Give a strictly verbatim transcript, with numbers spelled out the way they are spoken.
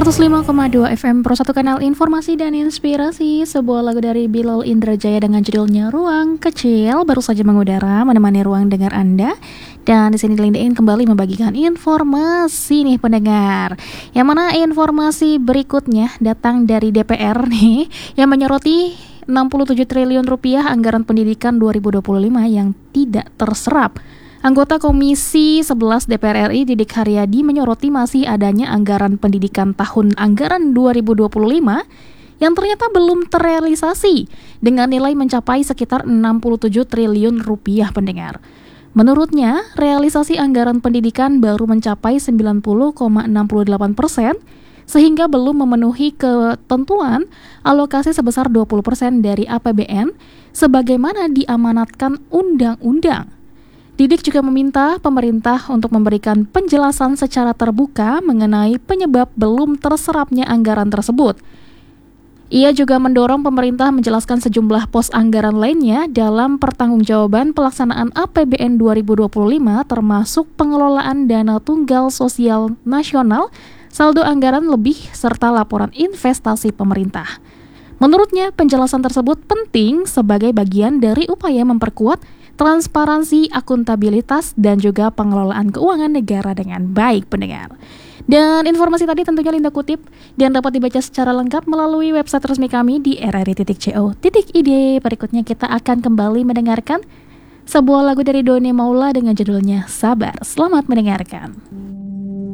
seratus lima koma dua F M Pro satu, kanal informasi dan inspirasi. Sebuah lagu dari Bilal Indrajaya dengan judulnya Ruang Kecil baru saja mengudara menemani ruang dengar Anda. Dan di sini Lindain kembali membagikan informasi nih pendengar. Yang mana informasi berikutnya datang dari D P R nih, yang menyoroti enam puluh tujuh triliun rupiah anggaran pendidikan dua ribu dua puluh lima yang tidak terserap. Anggota Komisi sebelas D P R R I Didik Haryadi menyoroti masih adanya anggaran pendidikan tahun anggaran dua ribu dua puluh lima yang ternyata belum terrealisasi dengan nilai mencapai sekitar enam puluh tujuh triliun rupiah pendengar. Menurutnya, realisasi anggaran pendidikan baru mencapai sembilan puluh koma enam delapan persen sehingga belum memenuhi ketentuan alokasi sebesar dua puluh persen dari A P B N sebagaimana diamanatkan undang-undang. Didik juga meminta pemerintah untuk memberikan penjelasan secara terbuka mengenai penyebab belum terserapnya anggaran tersebut. Ia juga mendorong pemerintah menjelaskan sejumlah pos anggaran lainnya dalam pertanggungjawaban pelaksanaan A P B N dua ribu dua puluh lima termasuk pengelolaan dana tunggal sosial nasional, saldo anggaran lebih, serta laporan investasi pemerintah. Menurutnya, penjelasan tersebut penting sebagai bagian dari upaya memperkuat transparansi, akuntabilitas, dan juga pengelolaan keuangan negara dengan baik pendengar. Dan informasi tadi tentunya Linda kutip dan dapat dibaca secara lengkap melalui website resmi kami di r r i titik co titik i d. Berikutnya kita akan kembali mendengarkan sebuah lagu dari Doni Maula dengan judulnya Sabar. Selamat mendengarkan.